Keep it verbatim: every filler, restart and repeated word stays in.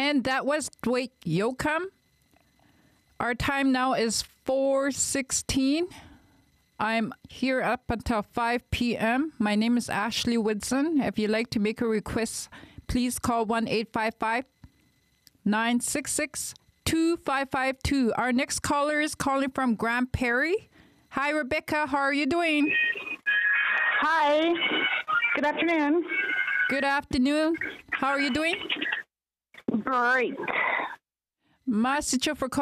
And that was Dwight Yoakam. Our time now is four sixteen. I'm here up until five p.m. My name is Ashley Woodson. If you'd like to make a request, please call one eight five five, nine six six, two five five two. Our next caller is calling from Grand Prairie. Hi, Rebecca. How are you doing? Hi. Good afternoon. Good afternoon. How are you doing? Great. Masicho for